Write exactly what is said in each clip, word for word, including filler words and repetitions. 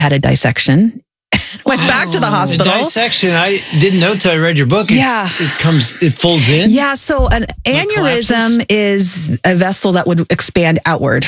had a dissection. Went back to the hospital. A dissection. I didn't know till I read your book. It's, yeah. It comes, it folds in. Yeah. So an aneurysm is a vessel that would expand outward.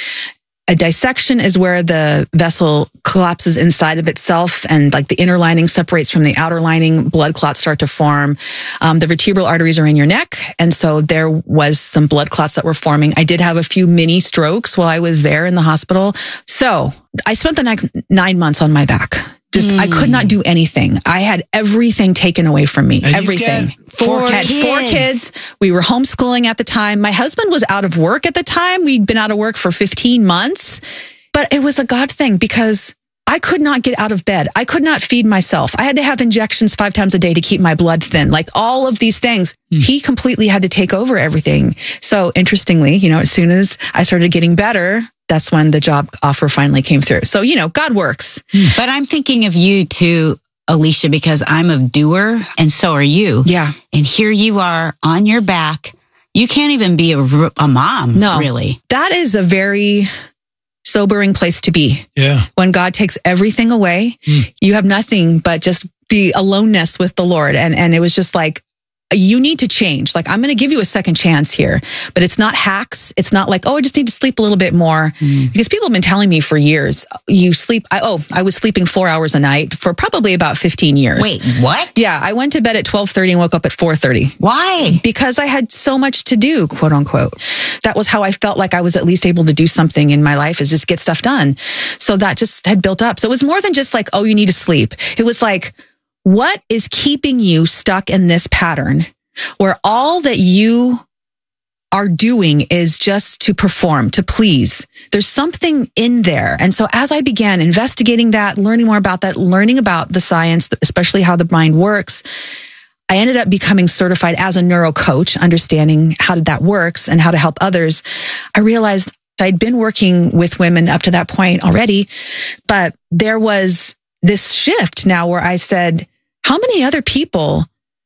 A dissection is where the vessel collapses inside of itself and like the inner lining separates from the outer lining. Blood clots start to form. Um, the vertebral arteries are in your neck. And so there was some blood clots that were forming. I did have a few mini strokes while I was there in the hospital. So I spent the next nine months on my back. Just, mm. I could not do anything. I had everything taken away from me. And everything. Four had kids. four kids. We were homeschooling at the time. My husband was out of work at the time. We'd been out of work for fifteen months. But it was a God thing because I could not get out of bed. I could not feed myself. I had to have injections five times a day to keep my blood thin. Like all of these things. Mm. He completely had to take over everything. So interestingly, you know, as soon as I started getting better, that's when the job offer finally came through. So, you know, God works. But I'm thinking of you too, Alicia, because I'm a doer and so are you. Yeah. And here you are on your back. You can't even be a, a mom, no, really. That is a very sobering place to be. Yeah. When God takes everything away, mm. you have nothing but just the aloneness with the Lord. And, and it was just like, you need to change. Like, I'm going to give you a second chance here, but it's not hacks. It's not like, oh, I just need to sleep a little bit more. Mm. Because people have been telling me for years, you sleep. I, oh, I was sleeping four hours a night for probably about fifteen years. Wait, what? Yeah. I went to bed at twelve thirty and woke up at four thirty. Why? Because I had so much to do, quote unquote. That was how I felt like I was at least able to do something in my life, is just get stuff done. So that just had built up. So it was more than just like, oh, you need to sleep. It was like, what is keeping you stuck in this pattern where all that you are doing is just to perform, to please? There's something in there. And so as I began investigating that, learning more about that, learning about the science, especially how the mind works, I ended up becoming certified as a neuro coach, understanding how that works and how to help others. I realized I'd been working with women up to that point already, but there was this shift now where I said, how many other people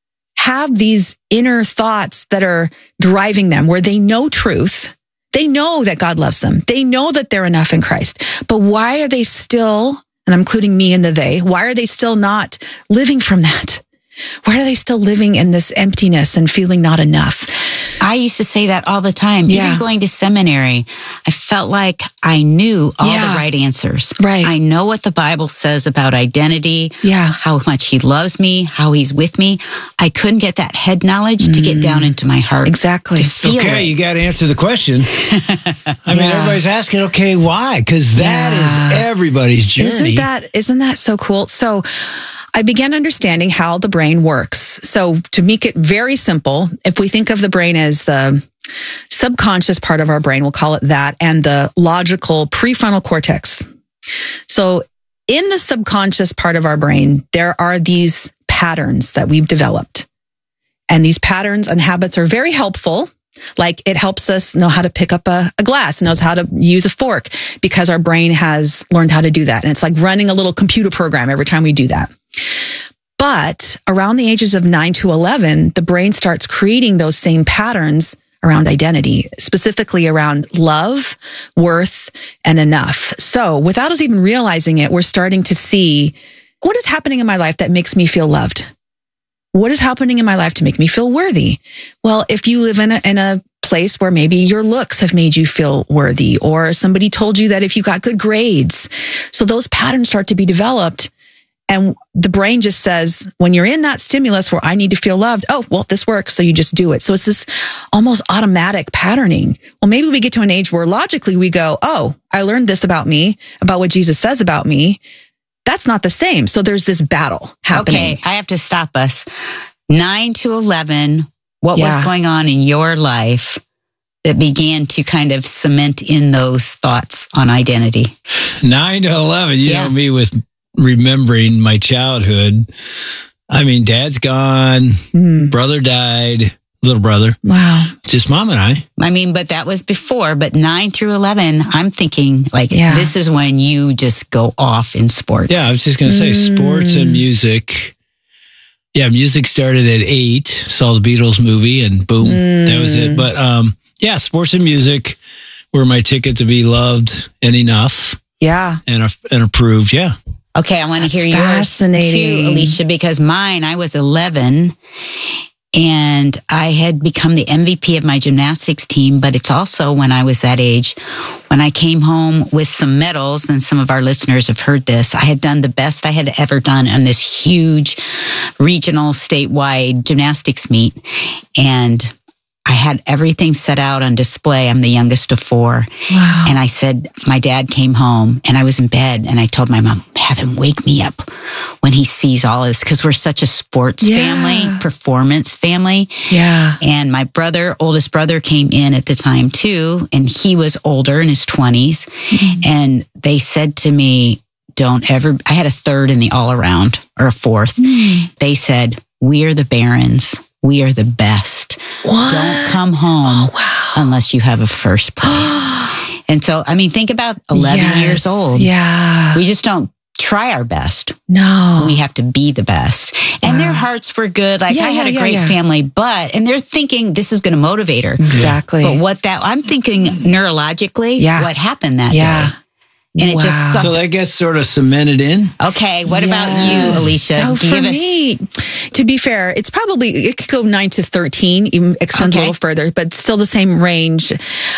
have these inner thoughts that are driving them, where they know truth? They know that God loves them. They know that they're enough in Christ. But why are they still, and I'm including me in the they, why are they still not living from that? Why are they still living in this emptiness and feeling not enough? I used to say that all the time. Yeah. Even going to seminary, I felt like I knew all yeah. the right answers. Right. I know what the Bible says about identity, yeah. how much he loves me, how he's with me. I couldn't get that head knowledge mm. to get down into my heart. Exactly. To feel okay, it. You got to answer the question. I yeah. mean, everybody's asking, okay, why? Because that yeah. is everybody's journey. Isn't that, isn't that so cool? So I began understanding how the brain works. So to make it very simple, if we think of the brain as the subconscious part of our brain, we'll call it that, and the logical prefrontal cortex. So in the subconscious part of our brain, there are these patterns that we've developed. And these patterns and habits are very helpful. Like it helps us know how to pick up a, a glass, knows how to use a fork, because our brain has learned how to do that. And it's like running a little computer program every time we do that. But around the ages of nine to eleven, the brain starts creating those same patterns around identity, specifically around love, worth, and enough. So without us even realizing it, we're starting to see, what is happening in my life that makes me feel loved? What is happening in my life to make me feel worthy? Well, if you live in a, in a place where maybe your looks have made you feel worthy, or somebody told you that if you got good grades, so those patterns start to be developed. And the brain just says, when you're in that stimulus where I need to feel loved, oh, well, this works. So you just do it. So it's this almost automatic patterning. Well, maybe we get to an age where logically we go, oh, I learned this about me, about what Jesus says about me. That's not the same. So there's this battle happening. Okay, I have to stop us. nine to eleven, what Yeah. was going on in your life that began to kind of cement in those thoughts on identity? nine to eleven, you Yeah. know me with remembering my childhood. I mean, dad's gone, Mm. brother died, little brother, Wow. just mom and I. I mean, but that was before, but nine through eleven, I'm thinking like, Yeah. this is when you just go off in sports. Yeah, I was just going to say Mm. sports and music. Yeah, music started at eight, saw the Beatles movie, and boom, Mm. that was it. But um, yeah, sports and music were my ticket to be loved and enough. Yeah. and and approved. Yeah. Okay, I want to That's hear yours fascinating. too, Alicia, because mine, I was eleven and I had become the M V P of my gymnastics team, but it's also when I was that age, when I came home with some medals, and some of our listeners have heard this, I had done the best I had ever done on this huge regional statewide gymnastics meet. And I had everything set out on display. I'm the youngest of four. Wow. And I said, my dad came home and I was in bed and I told my mom, have him wake me up when he sees all this, because we're such a sports Yeah. family, performance family. Yeah. And my brother, oldest brother, came in at the time too, and he was older in his twenties. Mm-hmm. And they said to me, don't ever, I had a third in the all around or a fourth. Mm-hmm. They said, we are the Barons. We are the best. What? Don't come home Oh, wow. unless you have a first place. And so, I mean, think about eleven Yes. years old. Yeah. We just don't try our best. No. We have to be the best. And Wow. their hearts were good. Like Yeah, I had yeah, a yeah, great yeah. family, but, and they're thinking this is going to motivate her. Exactly. But what that, I'm thinking neurologically, Yeah. what happened that Yeah. day. And it Wow. just sucked. So that gets sort of cemented in. Okay, what about Yes. you, Alicia? So for Give us- me, to be fair, it's probably, it could go nine to thirteen, even extends Okay. a little further, but still the same range.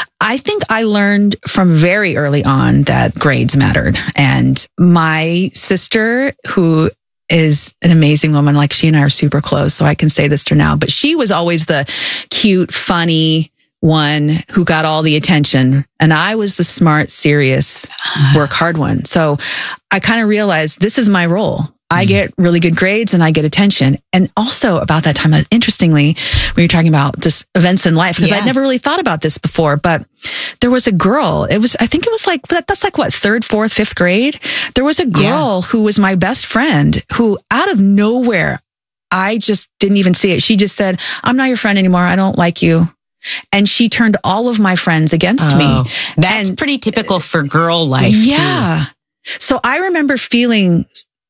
I think I learned from very early on that grades mattered. And my sister, who is an amazing woman, like she and I are super close, so I can say this to her now, but she was always the cute, funny one who got all the attention. And I was the smart, serious, work hard one. So I kind of realized this is my role. I get really good grades and I get attention. And also about that time, interestingly, we were talking about just events in life, because Yeah. I'd never really thought about this before, but there was a girl, it was, I think it was like, that's like what, third, fourth, fifth grade. There was a girl who was my best friend who out of nowhere, I just didn't even see it. She just said, I'm not your friend anymore. I don't like you. And she turned all of my friends against Oh, me. That's And- pretty typical for girl life. Yeah. So I remember feeling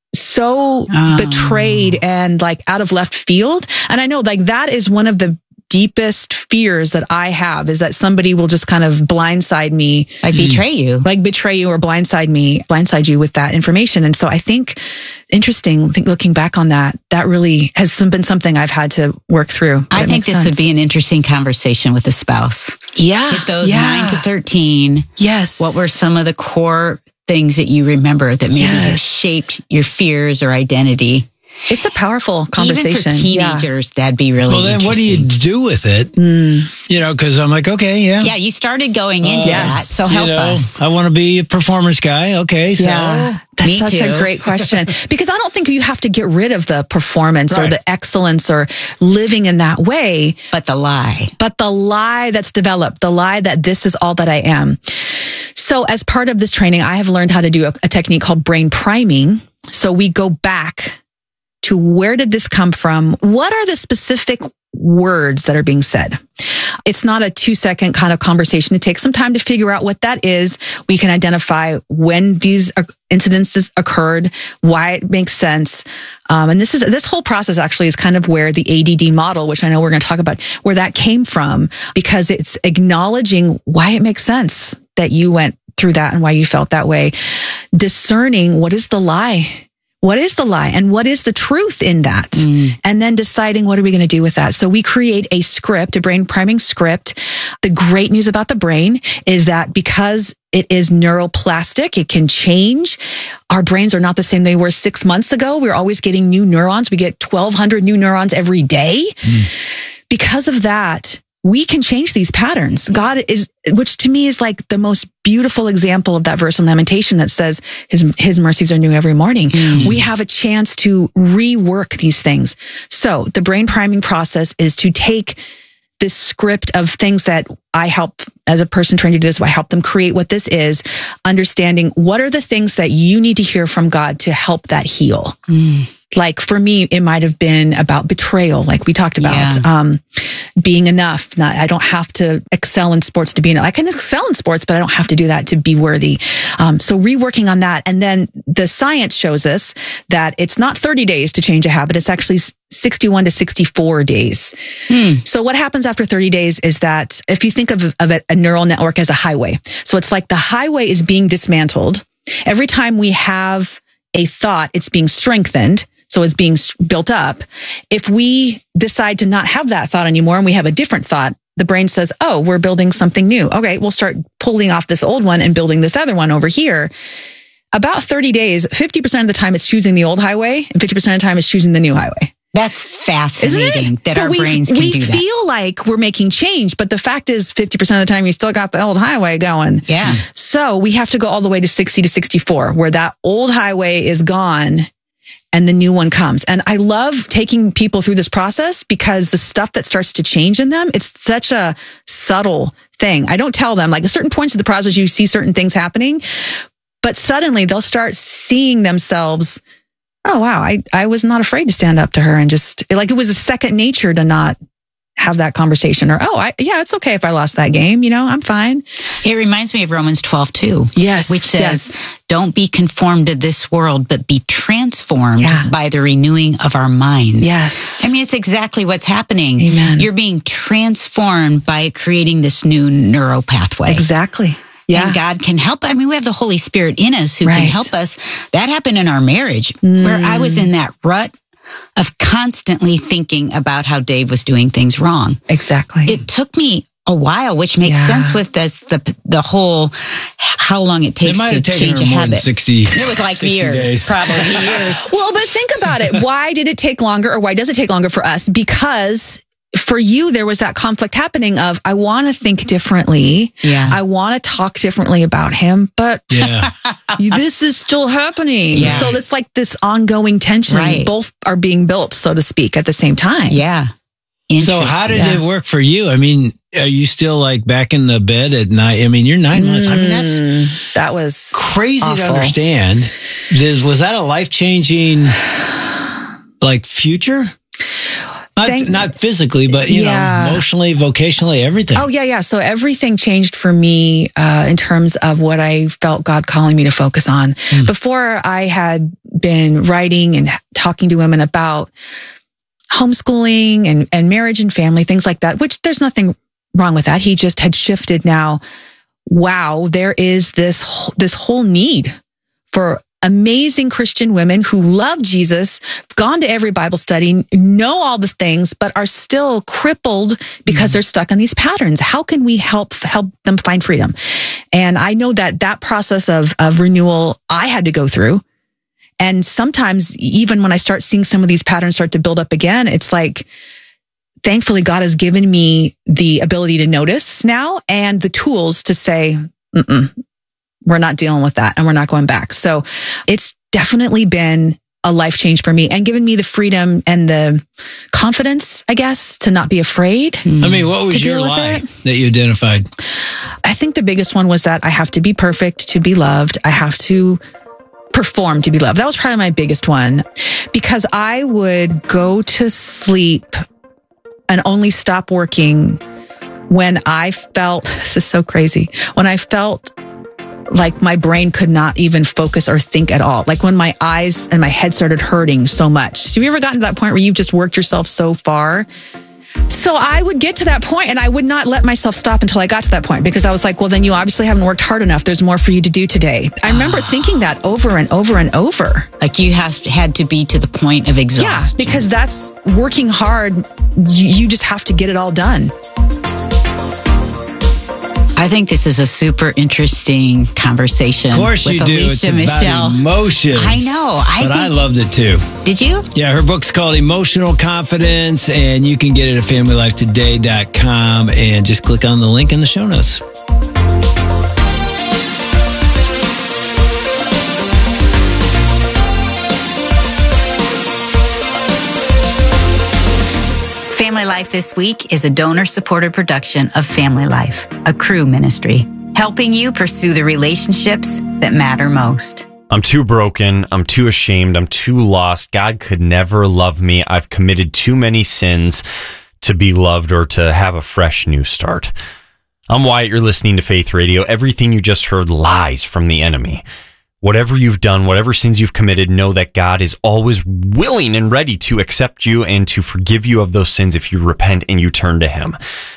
so Oh. betrayed and like out of left field. And I know like that is one of the deepest fears that I have, is that somebody will just kind of blindside me, Too. Like betray you. like betray you or blindside me, blindside you with that information. And so I think, interesting, I think looking back on that, that really has some- been something I've had to work through. I think this would be an interesting conversation with a spouse. yeah, If those yeah. nine to thirteen, yes. what were some of the core things that you remember that maybe have Yes. shaped your fears or identity? It's a powerful conversation. Even for teenagers, that'd be really Well, then what do you interesting. do with it? Mm. You know, because I'm like, okay, yeah. Yeah, you started going into Yes. that, so You help know, us. I want to be a performance guy. Okay, so Yeah, that's Me such too. a great question, because I don't think you have to get rid of the performance or Right. the excellence or living in that way, But the lie. but the lie that's developed, the lie that this is all that I am. So as part of this training, I have learned how to do a, a technique called brain priming. So we go back to where did this come from? What are the specific words that are being said? It's not a two second kind of conversation. It takes some time to figure out what that is. We can identify when these incidences occurred, why it makes sense. Um, and this is, this whole process actually is kind of where the A D D model, which I know we're going to talk about, where that came from, because it's acknowledging why it makes sense that you went through that and why you felt that way. Discerning what is the lie. What is the lie and what is the truth in that? Mm. And then deciding what are we going to do with that? So we create a script, a brain priming script. The great news about the brain is that because it is neuroplastic, it can change. Our brains are not the same they were six months ago. We're always getting new neurons. We get twelve hundred new neurons every day. Mm. Because of that, we can change these patterns. God is, which to me is like the most beautiful example of that verse in Lamentation that says his, his mercies are new every morning. Mm. We have a chance to rework these things. So the brain priming process is to take this script of things that I help as a person trying to do this. I help them create what this is, understanding what are the things that you need to hear from God to help that heal. Mm. Like for me, it might have been about betrayal, like we talked about, yeah. um, being enough. Not, I don't have to excel in sports to be enough. I can excel in sports, but I don't have to do that to be worthy. Um, so reworking on that. And then the science shows us that it's not thirty days to change a habit. It's actually sixty-one to sixty-four days. Hmm. So what happens after thirty days is that if you think of, of a, a neural network as a highway, so it's like the highway is being dismantled. Every time we have a thought, it's being strengthened. So it's being built up. If we decide to not have that thought anymore and we have a different thought, the brain says, oh, we're building something new. Okay, we'll start pulling off this old one and building this other one over here. About thirty days, fifty percent of the time it's choosing the old highway and fifty percent of the time it's choosing the new highway. That's fascinating that so our we, brains can we do that. We feel like we're making change, but the fact is fifty percent of the time you still got the old highway going. Yeah. So we have to go all the way to sixty to sixty-four, where that old highway is gone and the new one comes. And I love taking people through this process because the stuff that starts to change in them, it's such a subtle thing. I don't tell them, like at certain points of the process, you see certain things happening, but suddenly they'll start seeing themselves, oh, wow, I, I was not afraid to stand up to her and just, like, it was a second nature to not have that conversation. Or, oh, I, yeah, it's okay if I lost that game. You know, I'm fine. It reminds me of Romans twelve two. Yes. Which says, yes. Don't be conformed to this world, but be transformed Yeah. by the renewing of our minds. Yes. I mean, it's exactly what's happening. Amen. You're being transformed by creating this new neural pathway. Exactly. Yeah. And God can help. I mean, we have the Holy Spirit in us who Right. can help us. That happened in our marriage Mm. where I was in that rut of constantly thinking about how Dave was doing things wrong. Exactly. It took me a while, which makes Yeah. sense with this, the the whole, how long it It takes might to have taken change her a more than habit. sixty. It was like sixty years, days. probably years. Well, but think about it. Why did it take longer, or why does it take longer for us? Because for you, there was that conflict happening of, I want to think differently. Yeah. I want to talk differently about him, but Yeah. this is still happening. Yeah. So it's like this ongoing tension. Right. Both are being built, so to speak, at the same time. Yeah. So how did Yeah. it work for you? I mean, are you still like back in the bed at night? I mean, you're nine months. I mean, that's Mm, that was crazy to awful. understand. Did- Was that a life-changing, like, future? Not, Thank- not physically, but, you Yeah. know, emotionally, vocationally, everything. Oh, yeah, yeah. So everything changed for me uh, in terms of what I felt God calling me to focus on. Mm. Before, I had been writing and talking to women about homeschooling and, and marriage and family, things like that, which there's nothing wrong with that. He just had shifted now. Wow, there is this, wh- this whole need for amazing Christian women who love Jesus, gone to every Bible study, know all the things, but are still crippled because they're stuck in these patterns. How can we help help them find freedom? And I know that that process of of renewal I had to go through. And sometimes even when I start seeing some of these patterns start to build up again, it's like, thankfully God has given me the ability to notice now and the tools to say, mm-mm, we're not dealing with that and we're not going back. So it's definitely been a life change for me and given me the freedom and the confidence, I guess, to not be afraid. I mean, what was To your deal with lie it? that you identified? I think the biggest one was that I have to be perfect to be loved. I have to perform to be loved. That was probably my biggest one because I would go to sleep and only stop working when I felt, this is so crazy, when I felt like my brain could not even focus or think at all. Like when my eyes and my head started hurting so much. Have you ever gotten to that point where you've just worked yourself so far? So I would get to that point and I would not let myself stop until I got to that point because I was like, well, then you obviously haven't worked hard enough. There's more for you to do today. I remember thinking that over and over and over. Like you have had to be to the point of exhaustion. Yeah, because that's working hard. You, you just have to get it all done. I think this is a super interesting conversation. Of course with you do. Alicia It's about Michelle. emotions. I know. I but think, I loved it too. Did you? Yeah, her book's called Emotional Confidence, and you can get it at family life today dot com and just click on the link in the show notes. Family Life This Week is a donor-supported production of Family Life, a Crew ministry, helping you pursue the relationships that matter most. I'm too broken. I'm too ashamed. I'm too lost. God could never love me. I've committed too many sins to be loved or to have a fresh new start. I'm Wyatt. You're listening to Faith Radio. Everything you just heard lies from the enemy. Whatever you've done, whatever sins you've committed, know that God is always willing and ready to accept you and to forgive you of those sins if you repent and you turn to Him.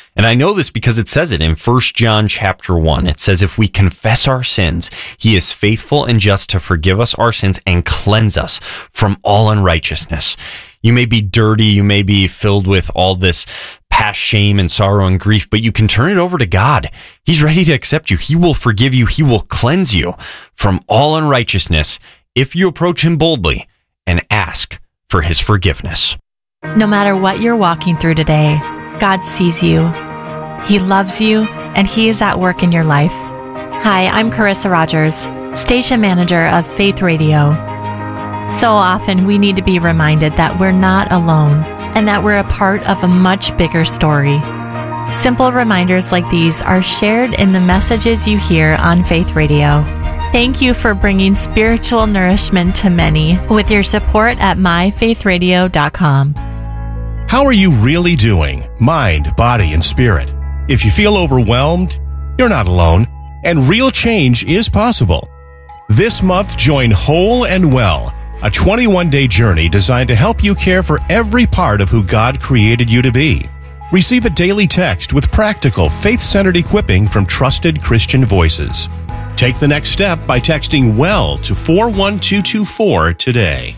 And I know this because it says it in First John chapter one. It says, if we confess our sins, he is faithful and just to forgive us our sins and cleanse us from all unrighteousness. You may be dirty, you may be filled with all this past shame and sorrow and grief, but you can turn it over to God. He's ready to accept you. He will forgive you. He will cleanse you from all unrighteousness if you approach him boldly and ask for his forgiveness. No matter what you're walking through today, God sees you. He loves you, and he is at work in your life. Hi, I'm Carissa Rogers, station manager of Faith Radio. So often we need to be reminded that we're not alone and that we're a part of a much bigger story. Simple reminders like these are shared in the messages you hear on Faith Radio. Thank you for bringing spiritual nourishment to many with your support at my faith radio dot com. How are you really doing? Mind, body, and spirit. If you feel overwhelmed, you're not alone, and real change is possible. This month, join Whole and Well, a twenty-one day journey designed to help you care for every part of who God created you to be. Receive a daily text with practical, faith-centered equipping from trusted Christian voices. Take the next step by texting WELL to four one two two four today.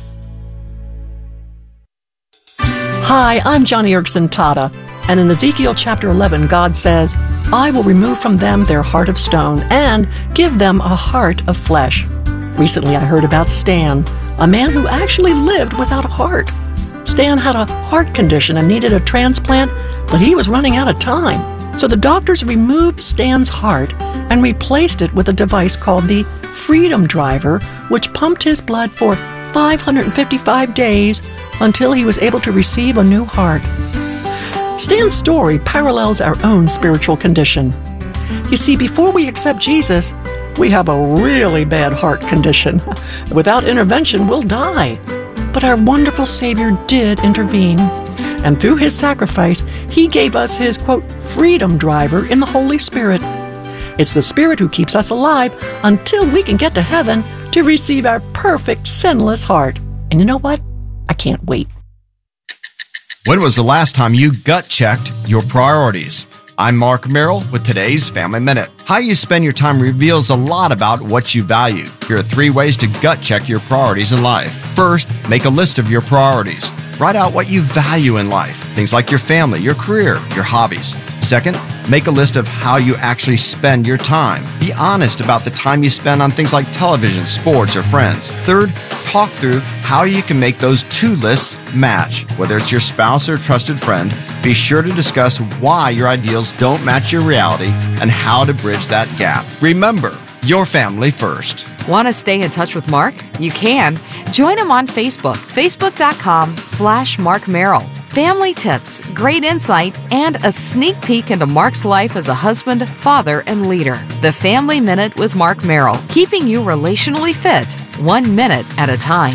Hi, I'm Johnny Erikson Tada, and in Ezekiel chapter eleven, God says, I will remove from them their heart of stone and give them a heart of flesh. Recently, I heard about Stan, a man who actually lived without a heart. Stan had a heart condition and needed a transplant, but he was running out of time. So the doctors removed Stan's heart and replaced it with a device called the Freedom Driver, which pumped his blood for five hundred fifty-five days until he was able to receive a new heart. Stan's story parallels our own spiritual condition. You see, before we accept Jesus, we have a really bad heart condition. Without intervention, we'll die. But our wonderful Savior did intervene. And through his sacrifice, he gave us his, quote, freedom driver in the Holy Spirit. It's the Spirit who keeps us alive until we can get to heaven to receive our perfect, sinless heart. And you know what? I can't wait. When was the last time you gut checked your priorities? I'm Mark Merrill with today's Family Minute. How you spend your time reveals a lot about what you value. Here are three ways to gut check your priorities in life. First, make a list of your priorities. Write out what you value in life, things like your family, your career, your hobbies. Second, make a list of how you actually spend your time. Be honest about the time you spend on things like television, sports, or friends. Third, talk through how you can make those two lists match. Whether it's your spouse or trusted friend, be sure to discuss why your ideals don't match your reality and how to bridge that gap. Remember, your family first. Want to stay in touch with Mark? You can. Join him on Facebook, facebook.com slash Mark Merrill. Family tips, great insight, and a sneak peek into Mark's life as a husband, father, and leader. The Family Minute with Mark Merrill, keeping you relationally fit, one minute at a time.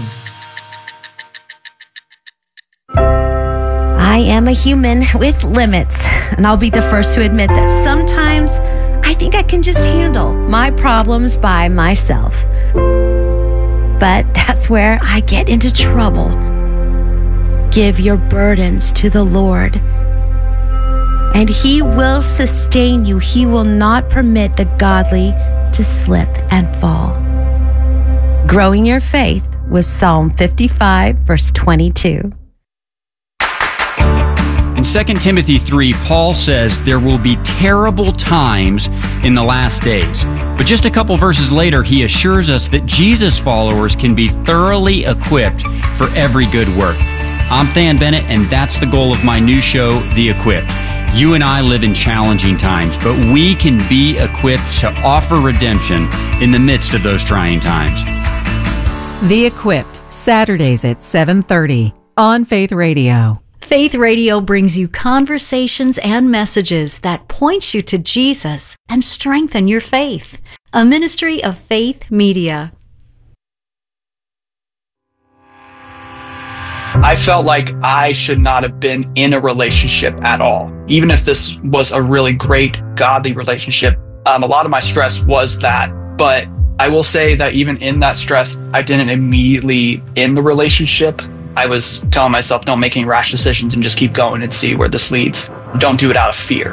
I am a human with limits, and I'll be the first to admit that sometimes I think I can just handle my problems by myself. But that's where I get into trouble. Give your burdens to the Lord, and He will sustain you. He will not permit the godly to slip and fall. Growing your faith with Psalm fifty-five, verse twenty-two. In Second Timothy three, Paul says there will be terrible times in the last days. But just a couple verses later, he assures us that Jesus followers can be thoroughly equipped for every good work. I'm Than Bennett, and that's the goal of my new show, The Equipped. You and I live in challenging times, but we can be equipped to offer redemption in the midst of those trying times. The Equipped, Saturdays at seven thirty on Faith Radio. Faith Radio brings you conversations and messages that point you to Jesus and strengthen your faith. A ministry of Faith Media. I felt like I should not have been in a relationship at all. Even if this was a really great, godly relationship, um, a lot of my stress was that. But I will say that even in that stress, I didn't immediately end the relationship. I was telling myself, don't make any rash decisions and just keep going and see where this leads. don't do it out of fear.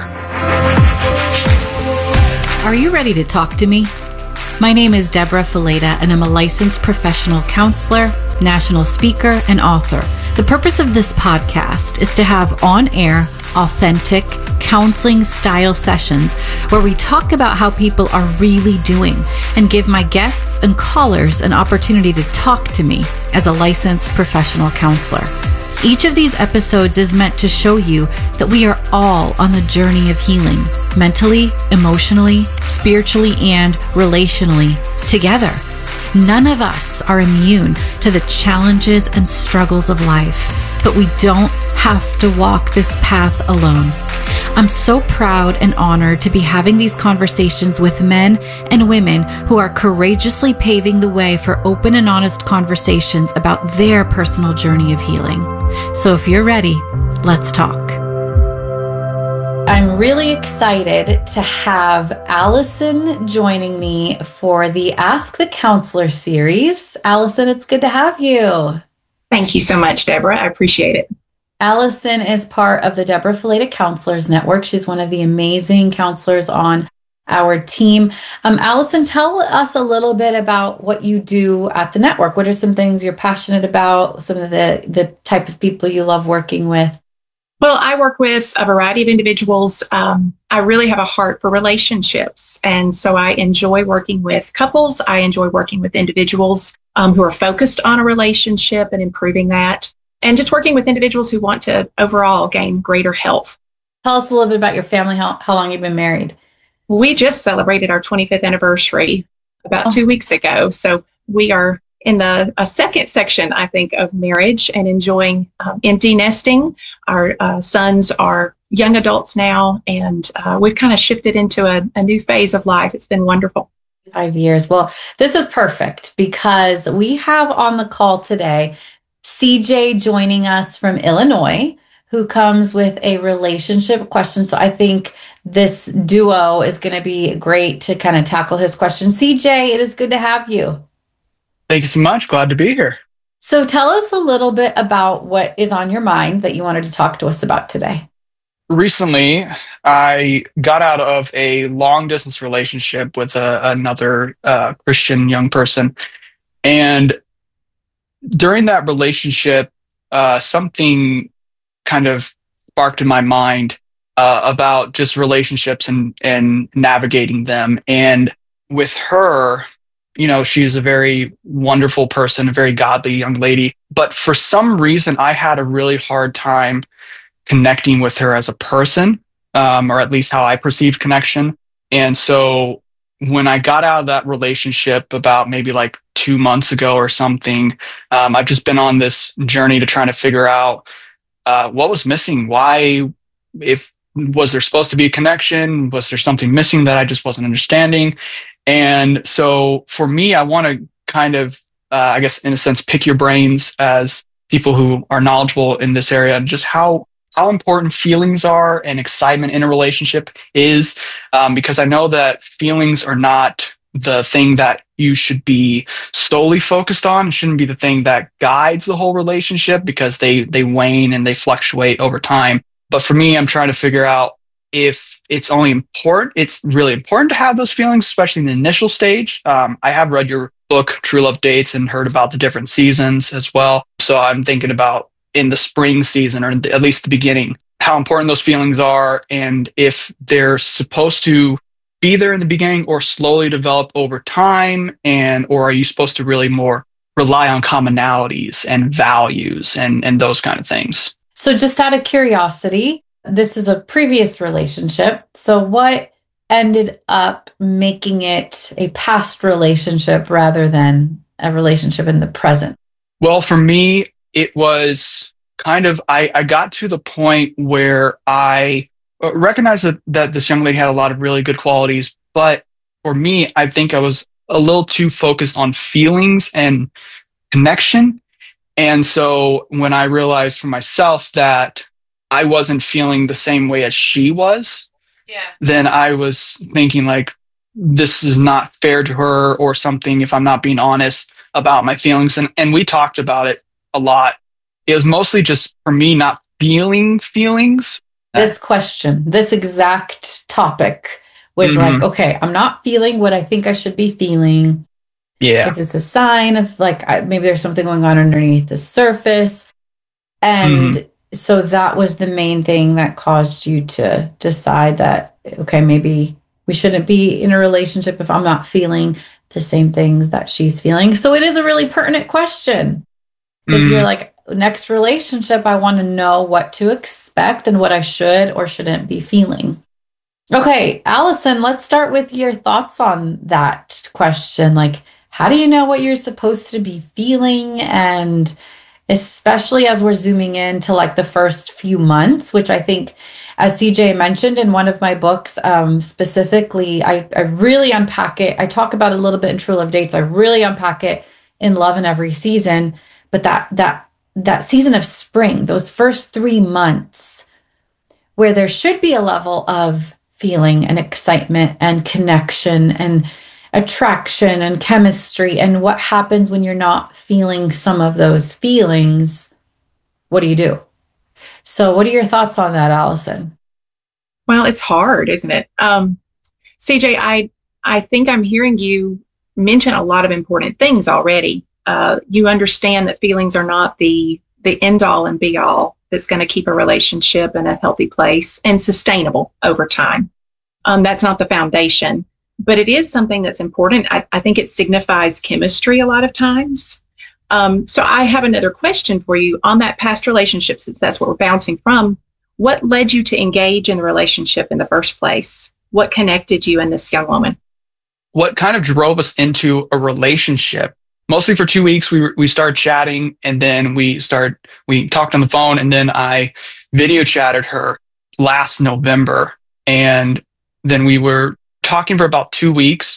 Are you ready to talk to me? My name is Deborah Fileta, and I'm a licensed professional counselor, national speaker, and author. The purpose of this podcast is to have on-air, authentic, counseling-style sessions where we talk about how people are really doing and give my guests and callers an opportunity to talk to me as a licensed professional counselor. Each of these episodes is meant to show you that we are all on the journey of healing, mentally, emotionally, spiritually, and relationally, together. None of us are immune to the challenges and struggles of life, but we don't have to walk this path alone. I'm so proud and honored to be having these conversations with men and women who are courageously paving the way for open and honest conversations about their personal journey of healing. So if you're ready, let's talk. I'm really excited to have Allison joining me for the Ask the Counselor series. Allison, it's good to have you. Thank you so much, Deborah. I appreciate it. Allison is part of the Deborah Fileta Counselors Network. She's one of the amazing counselors on our team. Um, Allison, tell us a little bit about what you do at the network. What are some things you're passionate about? Some of the, the type of people you love working with? Well, I work with a variety of individuals. Um, I really have a heart for relationships. And so I enjoy working with couples. I enjoy working with individuals um, who are focused on a relationship and improving that. And just working with individuals who want to overall gain greater health. Tell us a little bit about your family, how, how long you've been married. We just celebrated our twenty-fifth anniversary about oh. two weeks ago. So we are in the a second section, I think, of marriage and enjoying um, empty nesting. Our uh, sons are young adults now, and uh, we've kind of shifted into a, a new phase of life. It's been wonderful. Five years. Well, this is perfect because we have on the call today C J joining us from Illinois, who comes with a relationship question. So I think this duo is going to be great to kind of tackle his question. C J, it is good to have you. Thank you so much. Glad to be here. So tell us a little bit about what is on your mind that you wanted to talk to us about today. Recently, I got out of a long distance relationship with a, another uh, Christian young person. And during that relationship, uh, something kind of sparked in my mind uh, about just relationships and, and navigating them. And with her, you know, she's a very wonderful person, a very godly young lady. But for some reason, I had a really hard time connecting with her as a person, um, or at least how I perceived connection. And so when I got out of that relationship about maybe like two months ago or something, um, I've just been on this journey to try to figure out uh, what was missing. Why, if was there supposed to be a connection? Was there something missing that I just wasn't understanding? And so for me, I want to kind of, uh, I guess, in a sense, pick your brains as people who are knowledgeable in this area, just how how important feelings are and excitement in a relationship is, um, because I know that feelings are not the thing that you should be solely focused on. It shouldn't be the thing that guides the whole relationship because they they wane and they fluctuate over time. But for me, I'm trying to figure out if it's only important, it's really important to have those feelings, especially in the initial stage. Um, I have read your book, True Love Dates, and heard about the different seasons as well. So I'm thinking about in the spring season, or at least the beginning, how important those feelings are, and if they're supposed to be there in the beginning or slowly develop over time, and or are you supposed to really more rely on commonalities and values and, and those kind of things. So just out of curiosity, this is a previous relationship. So what ended up making it a past relationship rather than a relationship in the present? Well, for me, it was kind of, I, I got to the point where I recognized that, that this young lady had a lot of really good qualities. But for me, I think I was a little too focused on feelings and connection. And so when I realized for myself that I wasn't feeling the same way as she was, yeah. then I was thinking like, this is not fair to her or something if I'm not being honest about my feelings. And, and we talked about it a lot. It was mostly just for me not feeling feelings this question, this exact topic was Mhm. like, okay, I'm not feeling what I think I should be feeling. Yeah. Is this a sign of like, I, maybe there's something going on underneath the surface? And Mhm. so that was the main thing that caused you to decide that, okay, maybe we shouldn't be in a relationship if I'm not feeling the same things that she's feeling. So it is a really pertinent question, because you're Mhm. like, next relationship, I want to know what to expect and what I should or shouldn't be feeling. Okay, Allison, let's start with your thoughts on that question. Like, how do you know what you're supposed to be feeling? And especially as we're zooming into like the first few months, which I think, as C J mentioned in one of my books, um, specifically, I, I really unpack it. I talk about it a little bit in True Love Dates. I really unpack it in Love in Every Season. But that that that season of spring, those first three months, where there should be a level of feeling and excitement and connection and attraction and chemistry, and what happens when you're not feeling some of those feelings, what do you do? So what are your thoughts on that, Allison? Well, it's hard, isn't it? Um, C J, I, I think I'm hearing you mention a lot of important things already. Uh, you understand that feelings are not the, the end all and be all that's going to keep a relationship in a healthy place and sustainable over time. Um, that's not the foundation, but it is something that's important. I, I think it signifies chemistry a lot of times. Um, so I have another question for you on that past relationship, since that's what we're bouncing from. What led you to engage in the relationship in the first place? What connected you and this young woman? What kind of drove us into a relationship? Mostly for two weeks, we were, we started chatting, and then we started, we talked on the phone, and then I video chatted her last November. And then we were talking for about two weeks,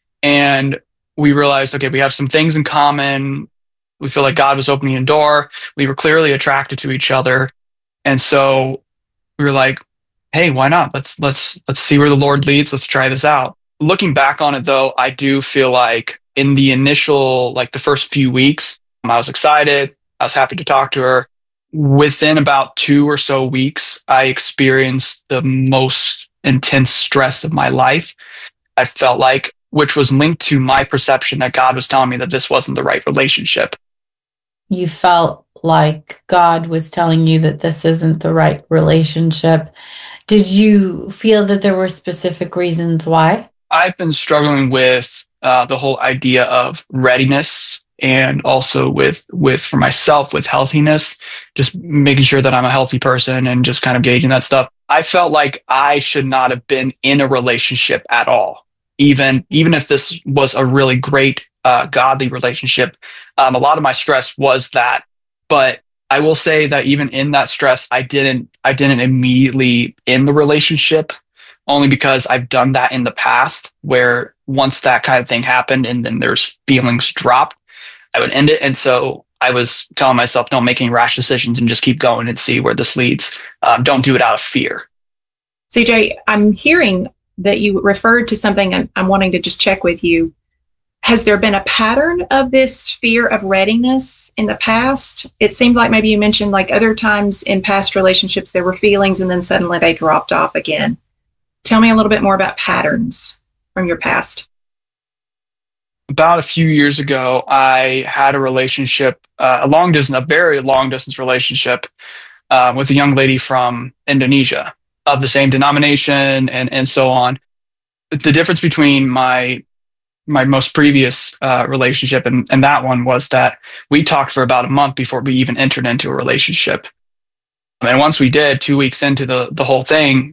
and we realized, okay, we have some things in common. We feel like God was opening a door. We were clearly attracted to each other. And so we were like, hey, why not? Let's, let's, let's see where the Lord leads. Let's try this out. Looking back on it though, I do feel like in the initial, like the first few weeks, I was excited. I was happy to talk to her. Within about two or so weeks, I experienced the most intense stress of my life. I felt like, which was linked to my perception that God was telling me that this wasn't the right relationship. You felt like God was telling you that this isn't the right relationship. Did you feel that there were specific reasons why? I've been struggling with uh, the whole idea of readiness, and also with, with for myself, with healthiness, just making sure that I'm a healthy person and just kind of gauging that stuff. I felt like I should not have been in a relationship at all. Even, even if this was a really great, uh, godly relationship. Um, a lot of my stress was that, but I will say that even in that stress, I didn't, I didn't immediately end the relationship, only because I've done that in the past, where once that kind of thing happened and then there's feelings dropped, I would end it. And so I was telling myself, don't make any rash decisions and just keep going and see where this leads. Um, don't do it out of fear. C J, I'm hearing that you referred to something, and I'm wanting to just check with you. Has there been a pattern of this fear of readiness in the past? It seemed like maybe you mentioned like other times in past relationships, there were feelings and then suddenly they dropped off again. Tell me a little bit more about patterns from your past. About a few years ago, I had a relationship, uh, a long distance, a very long distance relationship uh, with a young lady from Indonesia of the same denomination and, and so on. The difference between my my most previous uh, relationship and, and that one was that we talked for about a month before we even entered into a relationship. And once we did, two weeks into the, the whole thing,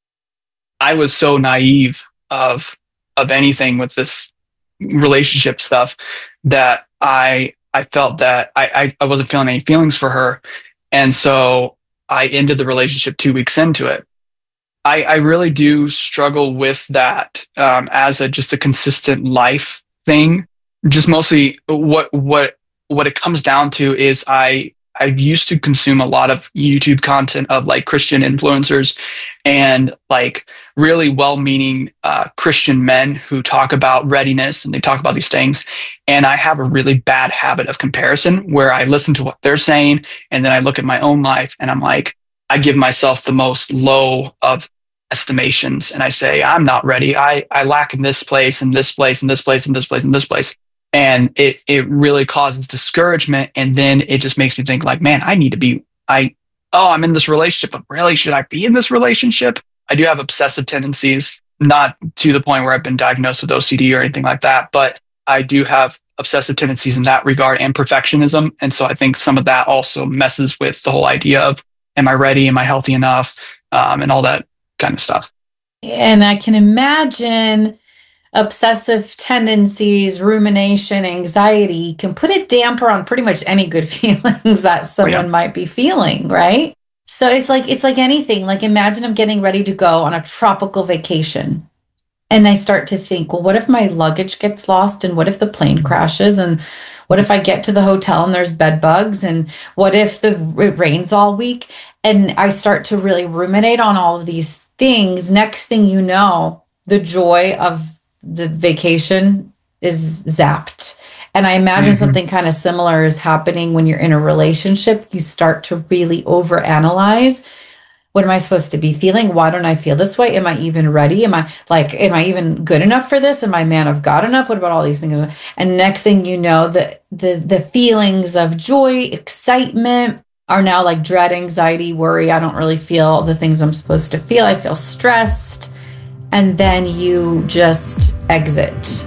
I was so naive of of anything with this relationship stuff that I I felt that I, I, I wasn't feeling any feelings for her. And so I ended the relationship two weeks into it. I, I really do struggle with that um, as a just a consistent life thing. Just mostly what what what it comes down to is I I used to consume a lot of YouTube content of like Christian influencers and like really well-meaning uh, Christian men who talk about readiness and they talk about these things. And I have a really bad habit of comparison where I listen to what they're saying and then I look at my own life and I'm like, I give myself the most low of estimations and I say, I'm not ready. I, I lack in this place and this place and this place and this place and this place. And it, it really causes discouragement. And then it just makes me think like, man, I need to be, I, oh, I'm in this relationship, but really, should I be in this relationship? I do have obsessive tendencies, not to the point where I've been diagnosed with O C D or anything like that, but I do have obsessive tendencies in that regard and perfectionism. And so I think some of that also messes with the whole idea of, am I ready? Am I healthy enough? Um, and all that kind of stuff. And I can imagine obsessive tendencies, rumination, anxiety can put a damper on pretty much any good feelings that someone oh, yeah. might be feeling, right? So it's like it's like anything. Like imagine I'm getting ready to go on a tropical vacation. And I start to think, well, what if my luggage gets lost? And what if the plane crashes? And what if I get to the hotel and there's bed bugs? And what if the it rains all week? And I start to really ruminate on all of these things. Next thing you know, the joy of the vacation is zapped. And I imagine mm-hmm. something kind of similar is happening when you're in a relationship. You start to really overanalyze. What am I supposed to be feeling? Why don't I feel this way? Am I even ready? Am I like, am I even good enough for this? Am I man of God enough? What about all these things? And next thing you know, the the the feelings of joy, excitement are now like dread, anxiety, worry. I don't really feel the things I'm supposed to feel. I feel stressed. And then you just exit.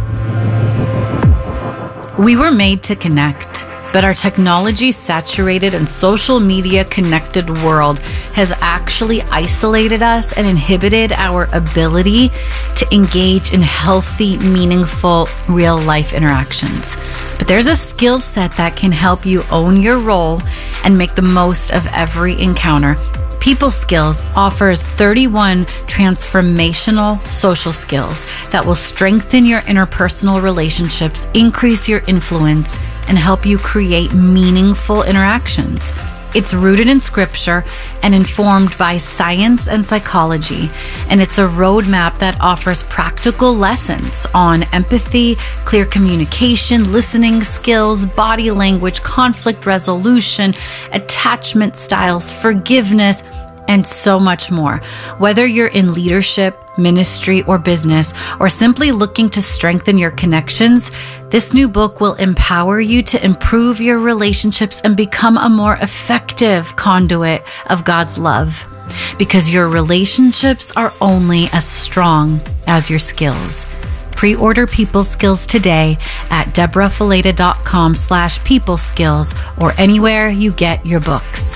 We were made to connect, but our technology-saturated and social media-connected world has actually isolated us and inhibited our ability to engage in healthy, meaningful, real-life interactions. But there's a skill set that can help you own your role and make the most of every encounter. People Skills offers thirty-one transformational social skills that will strengthen your interpersonal relationships, increase your influence, and help you create meaningful interactions. It's rooted in scripture and informed by science and psychology, and it's a roadmap that offers practical lessons on empathy, clear communication, listening skills, body language, conflict resolution, attachment styles, forgiveness, and so much more. Whether you're in leadership, ministry, or business, or simply looking to strengthen your connections, this new book will empower you to improve your relationships and become a more effective conduit of God's love. Because your relationships are only as strong as your skills. Pre-order People Skills today at deborahfileta.com slash people skills or anywhere you get your books.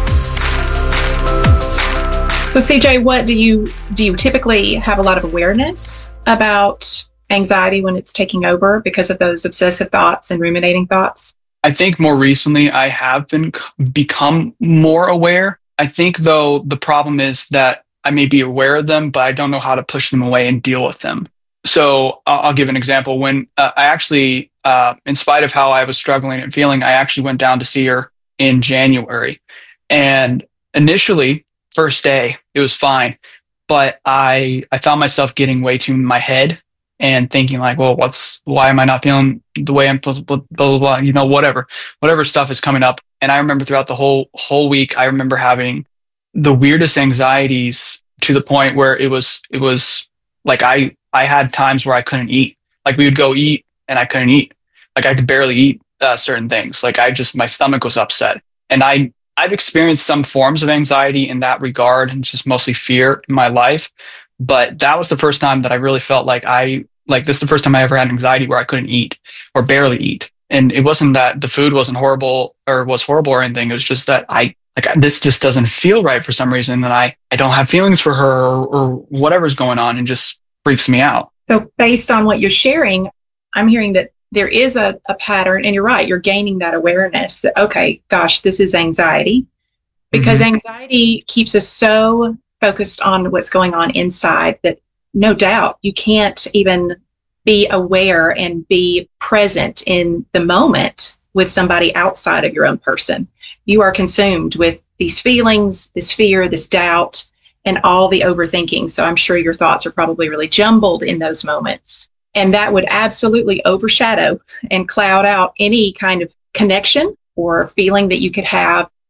So C J, what do you do you typically have a lot of awareness about anxiety when it's taking over because of those obsessive thoughts and ruminating thoughts? I think more recently I have been become more aware. I think though the problem is that I may be aware of them, but I don't know how to push them away and deal with them. So I'll, I'll give an example. When uh, I actually, uh, in spite of how I was struggling and feeling, I actually went down to see her in January. And initially, first day, it was fine. But I, I found myself getting way too in my head and thinking like, well, what's, why am I not feeling the way I'm supposed to, blah, blah, blah, blah, you know, whatever, whatever stuff is coming up. And I remember throughout the whole, whole week, I remember having the weirdest anxieties to the point where it was, it was like, I, I had times where I couldn't eat. Like we would go eat and I couldn't eat. Like I could barely eat uh, certain things. Like I just, my stomach was upset. And I, I've experienced some forms of anxiety in that regard, and it's just mostly fear in my life. But that was the first time that I really felt like I, like this is the first time I ever had anxiety where I couldn't eat or barely eat. And it wasn't that the food wasn't horrible or was horrible or anything. It was just that I, like, this just doesn't feel right for some reason. And I, I don't have feelings for her or, or whatever's going on, and just freaks me out. So based on what you're sharing, I'm hearing that there is a, a pattern, and you're right, you're gaining that awareness that, okay, gosh, this is anxiety. Because mm-hmm. anxiety keeps us so focused on what's going on inside that no doubt you can't even be aware and be present in the moment with somebody outside of your own person. You are consumed with these feelings, this fear, this doubt, and all the overthinking. So I'm sure your thoughts are probably really jumbled in those moments. And that would absolutely overshadow and cloud out any kind of connection or feeling that you could have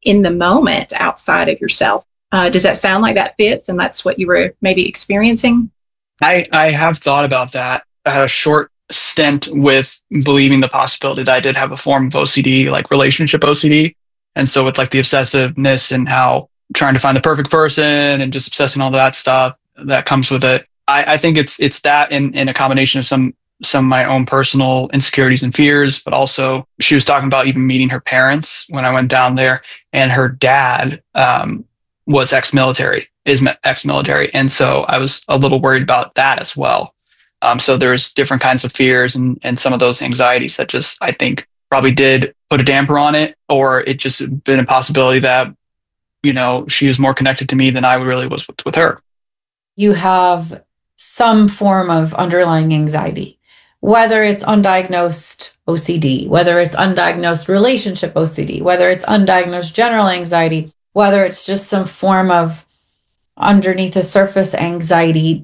in the moment outside of yourself. Uh, does that sound like that fits? And that's what you were maybe experiencing? I, I have thought about that. I had a short stint with believing the possibility that I did have a form of O C D, like relationship O C D. And so with like the obsessiveness and how trying to find the perfect person and just obsessing all that stuff that comes with it. I, I think it's it's that in, in a combination of some some of my own personal insecurities and fears, but also she was talking about even meeting her parents when I went down there, and her dad um, was ex-military, is ex-military. And so I was a little worried about that as well. Um, so there's different kinds of fears and, and some of those anxieties that just, I think, probably did put a damper on it, or it just been a possibility that, you know, she was more connected to me than I really was with, with her. You have some form of underlying anxiety, whether it's undiagnosed O C D, whether it's undiagnosed relationship O C D, whether it's undiagnosed general anxiety, whether it's just some form of underneath the surface anxiety.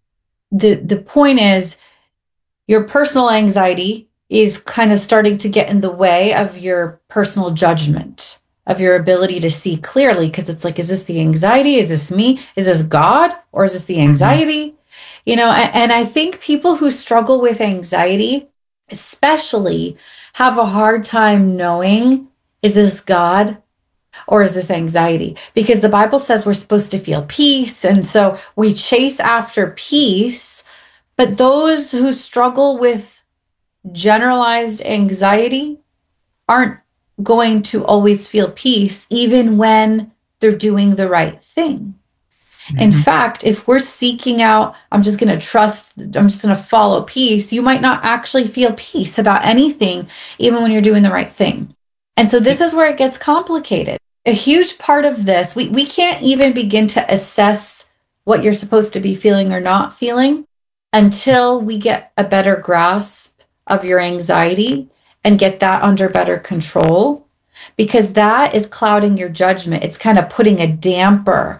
The, the point is your personal anxiety is kind of starting to get in the way of your personal judgment, of your ability to see clearly, because it's like, is this the anxiety? Is this me? Is this God? Or is this the anxiety? Mm-hmm. You know, and, and I think people who struggle with anxiety, especially, have a hard time knowing, is this God or is this anxiety? Because the Bible says we're supposed to feel peace. And so we chase after peace. But those who struggle with generalized anxiety aren't going to always feel peace, even when they're doing the right thing. Mm-hmm. In fact, if we're seeking out, I'm just going to trust, I'm just going to follow peace, you might not actually feel peace about anything, even when you're doing the right thing. And so this is where it gets complicated. A huge part of this, we, we can't even begin to assess what you're supposed to be feeling or not feeling until we get a better grasp of your anxiety and get that under better control, because that is clouding your judgment. It's kind of putting a damper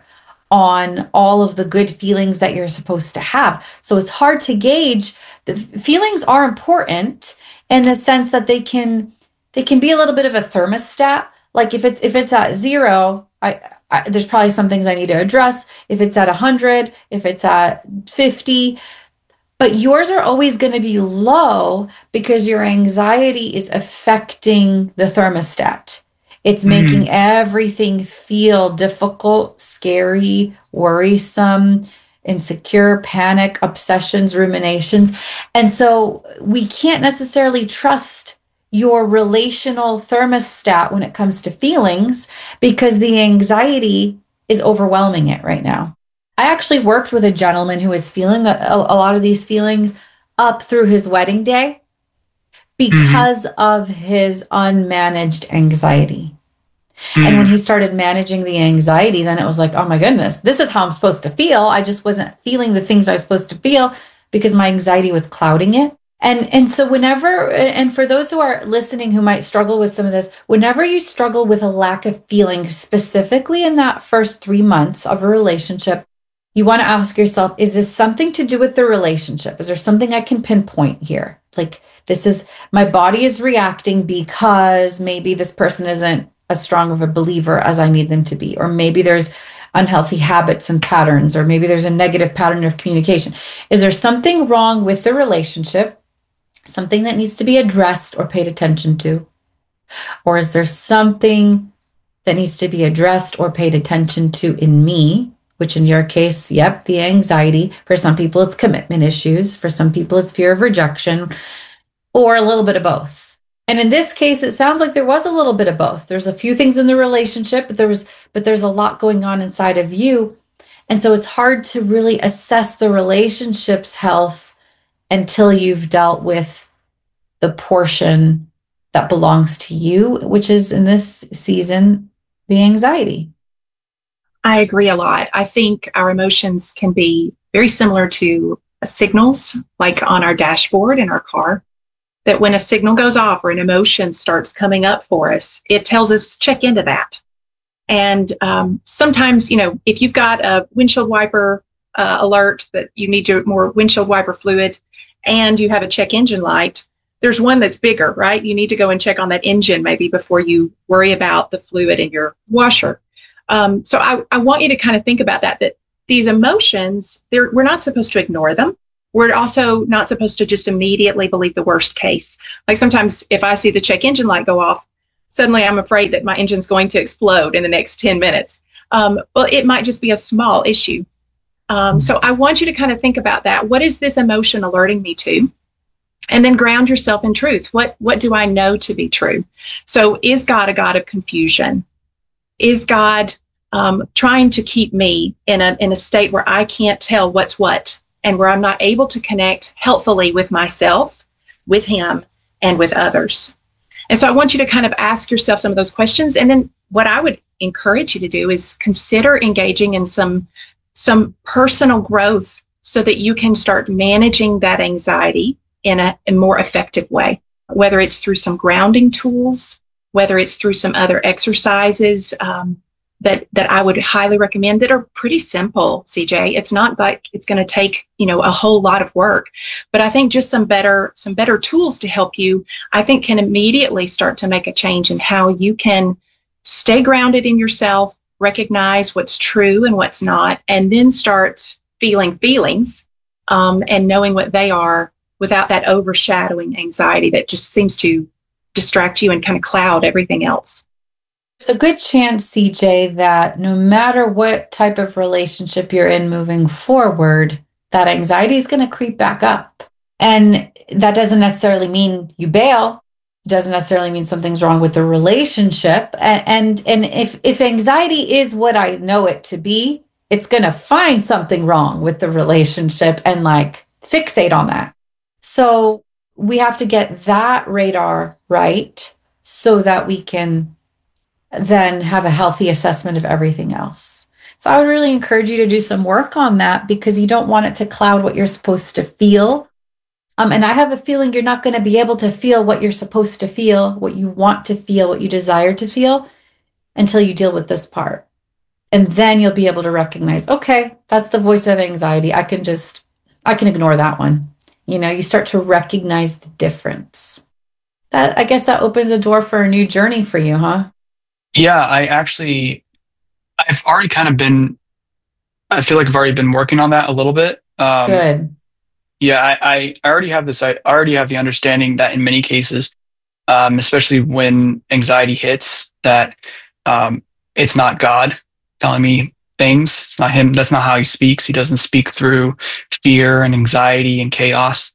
on all of the good feelings that you're supposed to have. So it's hard to gauge. The feelings are important in the sense that they can they can be a little bit of a thermostat. Like if it's if it's at zero, I, I there's probably some things I need to address. If it's at one hundred, if it's at fifty, but yours are always going to be low because your anxiety is affecting the thermostat. It's making mm-hmm. everything feel difficult, scary, worrisome, insecure, panic, obsessions, ruminations. And so we can't necessarily trust your relational thermostat when it comes to feelings because the anxiety is overwhelming it right now. I actually worked with a gentleman who was feeling a, a lot of these feelings up through his wedding day because mm-hmm. of his unmanaged anxiety. Mm. And when he started managing the anxiety, then it was like, oh my goodness, this is how I'm supposed to feel. I just wasn't feeling the things I was supposed to feel because my anxiety was clouding it. And and so whenever, and for those who are listening who might struggle with some of this, whenever you struggle with a lack of feeling, specifically in that first three months of a relationship, you want to ask yourself, is this something to do with the relationship? Is there something I can pinpoint here? Like, this is, my body is reacting because maybe this person isn't as strong of a believer as I need them to be. Or maybe there's unhealthy habits and patterns, or maybe there's a negative pattern of communication. Is there something wrong with the relationship? Something that needs to be addressed or paid attention to? Or is there something that needs to be addressed or paid attention to in me? Which in your case, yep, the anxiety. For some people, it's commitment issues. For some people, it's fear of rejection, or a little bit of both. And in this case, it sounds like there was a little bit of both. There's a few things in the relationship, but there was, but there's a lot going on inside of you. And so it's hard to really assess the relationship's health until you've dealt with the portion that belongs to you, which is in this season, the anxiety. I agree a lot. I think our emotions can be very similar to signals, like on our dashboard in our car, that when a signal goes off or an emotion starts coming up for us, it tells us check into that. And um, sometimes, you know, if you've got a windshield wiper uh, alert that you need your more windshield wiper fluid and you have a check engine light, there's one that's bigger, right? You need to go and check on that engine maybe before you worry about the fluid in your washer. Um, so I, I want you to kind of think about that, that these emotions, they're, we're not supposed to ignore them. We're also not supposed to just immediately believe the worst case. Like sometimes if I see the check engine light go off, suddenly I'm afraid that my engine's going to explode in the next ten minutes. Um, well, it might just be a small issue. Um, so I want you to kind of think about that. What is this emotion alerting me to? And then ground yourself in truth. What, what do I know to be true? So is God a God of confusion? Is God um, trying to keep me in a, in a state where I can't tell what's what and where I'm not able to connect helpfully with myself, with Him, and with others? And so I want you to kind of ask yourself some of those questions. And then what I would encourage you to do is consider engaging in some, some personal growth so that you can start managing that anxiety in a, a more effective way, whether it's through some grounding tools, whether it's through some other exercises um, that, that I would highly recommend that are pretty simple, C J. It's not like it's going to take, you know, a whole lot of work, but I think just some better, some better tools to help you, I think can immediately start to make a change in how you can stay grounded in yourself, recognize what's true and what's not, and then start feeling feelings um, and knowing what they are without that overshadowing anxiety that just seems to distract you and kind of cloud everything else. There's a good chance, C J, that no matter what type of relationship you're in moving forward, that anxiety is going to creep back up. And that doesn't necessarily mean you bail. It doesn't necessarily mean something's wrong with the relationship. And, and, and if, if anxiety is what I know it to be, it's going to find something wrong with the relationship and like fixate on that. So we have to get that radar right so that we can then have a healthy assessment of everything else. So I would really encourage you to do some work on that because you don't want it to cloud what you're supposed to feel. Um, and I have a feeling you're not going to be able to feel what you're supposed to feel, what you want to feel, what you desire to feel until you deal with this part. And then you'll be able to recognize, okay, that's the voice of anxiety. I can just, I can ignore that one. You know, you start to recognize the difference. That, I guess that opens the door for a new journey for you, huh? Yeah, I actually, I've already kind of been, I feel like I've already been working on that a little bit. Um, Good. Yeah, I, I already have this, I already have the understanding that in many cases, um, especially when anxiety hits, that um, it's not God telling me things. It's not Him. That's not how He speaks. He doesn't speak through fear and anxiety and chaos.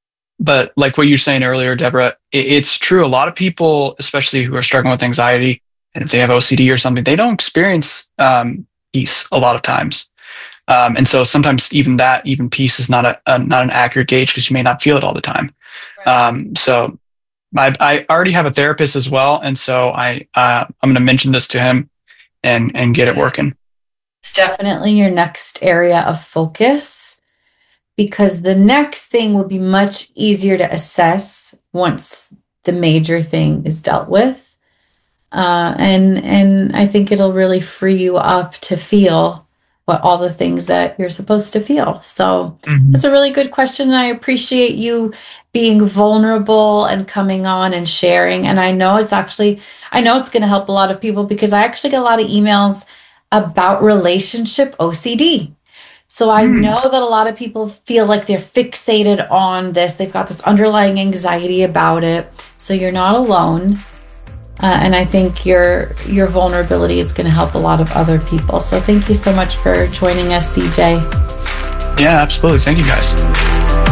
But like what you were saying earlier, Deborah, it, it's true. A lot of people, especially who are struggling with anxiety, and if they have O C D or something, they don't experience um, peace a lot of times. Um, and so sometimes even that, even peace is not a, a not an accurate gauge because you may not feel it all the time. Right. Um, so I, I already have a therapist as well. And so I, uh, I'm going to mention this to him and, and get it working. It's definitely your next area of focus because the next thing will be much easier to assess once the major thing is dealt with. Uh, and, and I think it'll really free you up to feel what all the things that you're supposed to feel. So mm-hmm. That's a really good question. And I appreciate you being vulnerable and coming on and sharing. And I know it's actually, I know it's going to help a lot of people because I actually get a lot of emails about relationship O C D. So I mm. know that a lot of people feel like they're fixated on this. They've got this underlying anxiety about it. So you're not alone. Uh, and I think your your vulnerability is going to help a lot of other people. So thank you so much for joining us, C J. Yeah, absolutely. Thank you, guys.